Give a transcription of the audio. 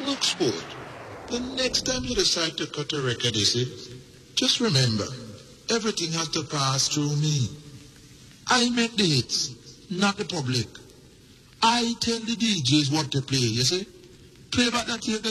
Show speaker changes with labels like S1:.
S1: Look, sport, the next time you decide to cut a record, you see, just remember, everything has to pass through me. I make the hits, not the public. I tell the DJs what to play, you see. Play back that here.